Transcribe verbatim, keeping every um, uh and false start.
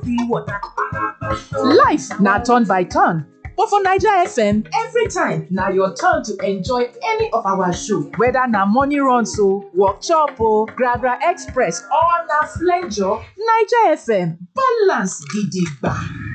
be water. Life na turn by turn, but for Naija F M, every time na your turn to enjoy any of our show. Whether na morning runs o, workshop o, Gragra Express or na flenjo, Naija F M balance gidigba.